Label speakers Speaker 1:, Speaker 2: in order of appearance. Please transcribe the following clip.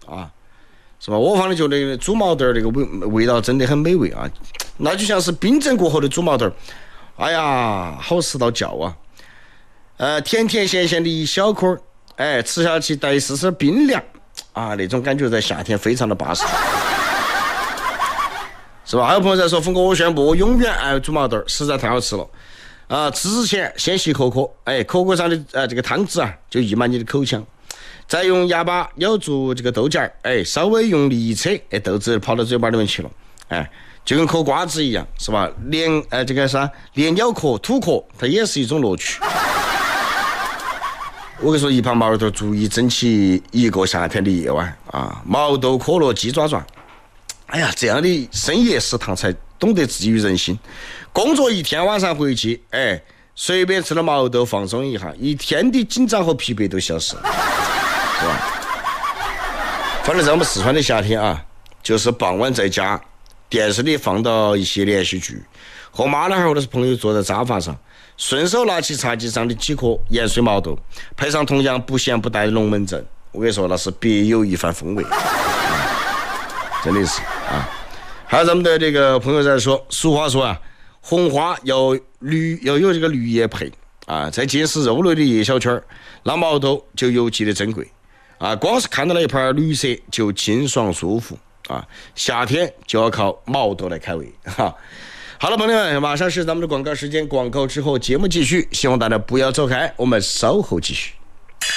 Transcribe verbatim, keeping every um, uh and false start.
Speaker 1: 啊，是吧？我反正觉得煮毛豆这个味味道真的很美味啊，那就像是冰镇过后的煮毛豆，哎呀，好吃到叫啊！呃，甜甜咸咸的一小颗，哎，吃下去带丝丝冰凉啊，那种感觉在夏天非常的巴适。是吧？还有朋友在说，峰哥，我宣布我永远爱煮毛豆，实在太好吃了啊！吃之前先吸口壳，哎，口壳上的呃这个汤汁啊，就溢满你的口腔，再用牙把咬住这个豆荚，哎，稍微用力一扯，哎，豆子跑到嘴巴里面去了，哎，就跟嗑瓜子一样，是吧？连呃这个啥，连咬壳、吐壳，它也是一种乐趣。我跟你说，一盘毛豆足以撑起一个夏天的夜晚啊！毛豆、可乐、鸡爪爪。哎呀，这样的深夜食堂才懂得治愈人心。工作一天，晚上回去，哎，随便吃了毛豆放松一下，一天的紧张和疲惫都消失了，是吧？反正在我们四川的夏天啊，就是傍晚在家，电视里放到一些连续剧，和妈老汉或者是朋友坐在沙发上，顺手拿起茶几上的几颗盐水毛豆，配上同样不咸不带的龙门阵，我跟你说，那是别有一番风味。真的是啊！还有咱们的这个朋友在说，俗话说啊，红花要绿要有这个绿叶配啊，在进食肉类的夜小圈，那毛豆就尤其的珍贵啊！光是看到那一盘绿色就清爽舒服啊！夏天就要靠毛豆来开胃哈。好了，朋友们，马上是咱们的广告时间，广告之后节目继续，希望大家不要走开，我们稍后继续。